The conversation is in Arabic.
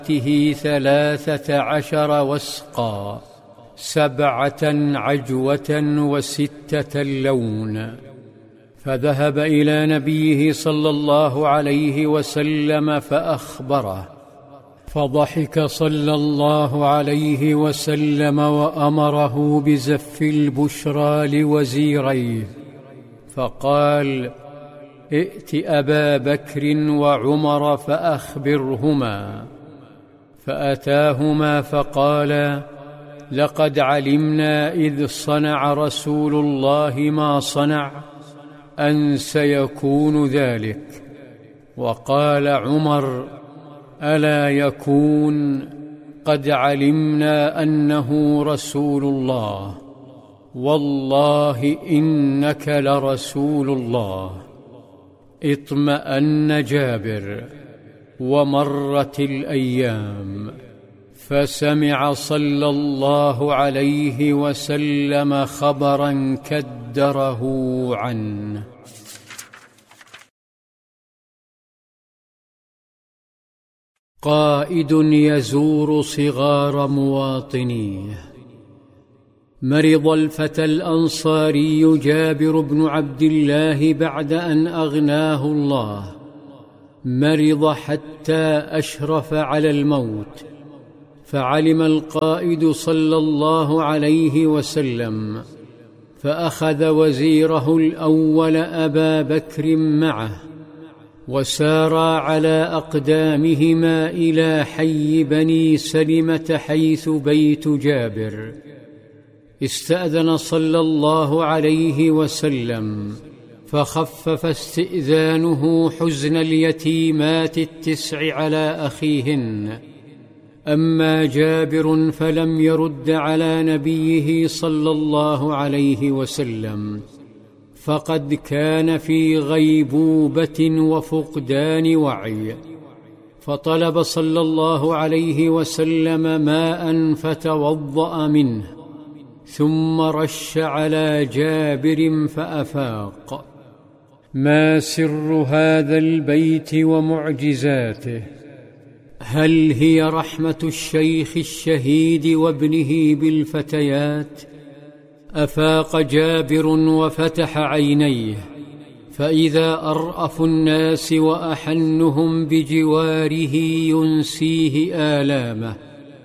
13 وسقا، 7 عجوة و6 اللون. فذهب إلى نبيه صلى الله عليه وسلم فأخبره، فضحك صلى الله عليه وسلم وأمره بزف البشرى لوزيريه، فقال: ائت أبا بكر وعمر فأخبرهما. فأتاهما فقال: لقد علمنا إذ صنع رسول الله ما صنع أن سيكون ذلك. وقال عمر: ألا يكون قد علمنا أنه رسول الله، والله إنك لرسول الله. اطمأن جابر، ومرت الأيام، فسمع صلى الله عليه وسلم خبرا كدره عنه. قائد يزور صغار مواطنيه. مرض الفتى الأنصاري جابر بن عبد الله بعد أن أغناه الله، مرض حتى أشرف على الموت، فعلم القائد صلى الله عليه وسلم، فأخذ وزيره الأول أبا بكر معه، وسارا على أقدامهما إلى حي بني سلمة حيث بيت جابر. استأذن صلى الله عليه وسلم، فخفف استئذانه حزن اليتيمات 9 على أخيهن. أما جابر فلم يرد على نبيه صلى الله عليه وسلم، فقد كان في غيبوبة وفقدان وعي، فطلب صلى الله عليه وسلم ماء فتوضأ منه، ثم رش على جابر فأفاق. ما سر هذا البيت ومعجزاته؟ هل هي رحمة الشيخ الشهيد وابنه بالفتيات؟ أفاق جابر وفتح عينيه، فإذا أرأف الناس وأحنهم بجواره ينسيه آلامه،